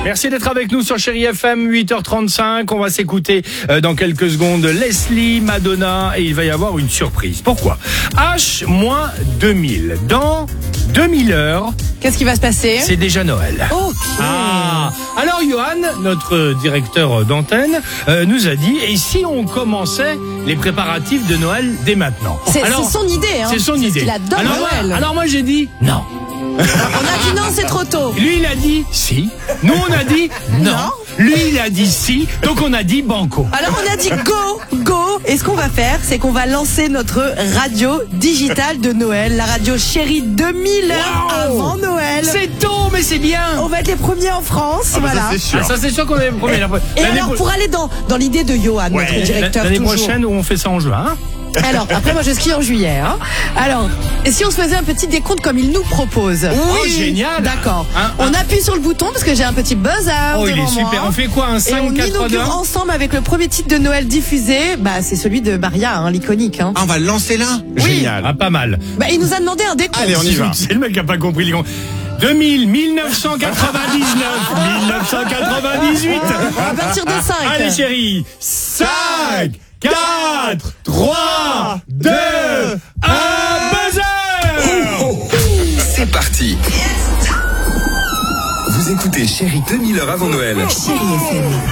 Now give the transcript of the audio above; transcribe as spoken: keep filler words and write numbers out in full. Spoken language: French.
Merci d'être avec nous sur Chérie F M, huit heures trente-cinq. On va s'écouter euh, dans quelques secondes Leslie, Madonna, et il va y avoir une surprise. Pourquoi ? H deux mille. Dans deux mille heures. Qu'est-ce qui va se passer ? C'est déjà Noël. Ok. Ah. Alors Johan, notre directeur d'antenne, euh, nous a dit, et si on commençait les préparatifs de Noël dès maintenant ? C'est, alors, c'est son idée, hein. C'est son c'est idée. Il adore alors, Noël. Moi, alors moi j'ai dit non. On a dit non, c'est trop tôt. Lui il a dit si. Nous on a dit non. Non. Lui il a dit si. Donc on a dit banco. Alors on a dit go, go. Et ce qu'on va faire, c'est qu'on va lancer notre radio digitale de Noël, la radio Chérie deux mille heures Wow. avant Noël. C'est tôt mais c'est bien. On va être les premiers en France, Ah bah voilà. ça c'est sûr. Ah, ça c'est sûr qu'on est les premiers. Et L'année alors pro- pour aller dans dans l'idée de Johan, Ouais, notre directeur l'année toujours. prochaine on fait ça en juin. Hein. Alors, après, moi, je skie en juillet. Hein. Alors, et si on se faisait un petit décompte comme il nous propose ? Oui, génial. D'accord. Un, un. On appuie sur le bouton parce que j'ai un petit buzzer Oh il devant est super. moi. On fait quoi, un Et cinq on quatre inaugure deux? ensemble avec le premier titre de Noël diffusé. Bah, c'est celui de Maria, hein, l'iconique. Hein. Ah, on va le lancer là. Oui. Génial. Ah pas mal. Bah, il nous a demandé un décompte. Allez, on y va. C'est le mec qui a pas compris les comptes. deux mille, mille neuf cent quatre-vingt-dix-neuf, mille neuf cent quatre-vingt-dix-huit. À partir de cinq. Allez chérie, cinq, quatre, trois, deux, un, buzzer. C'est parti. Vous écoutez Chérie deux mille heures avant Noël. Chérie F M.